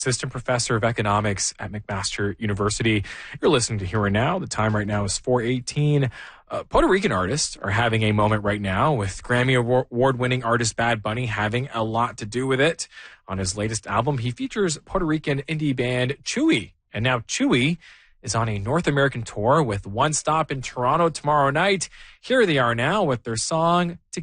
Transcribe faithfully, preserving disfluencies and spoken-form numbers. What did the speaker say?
assistant professor of economics at McMaster University. You're listening to Here and Now. The time right now is four eighteen. Uh, Puerto Rican artists are having a moment right now, with Grammy Award-winning artist Bad Bunny having a lot to do with it. On his latest album, he features Puerto Rican indie band Chewy. And now Chewy is on a North American tour with one stop in Toronto tomorrow night. Here they are now with their song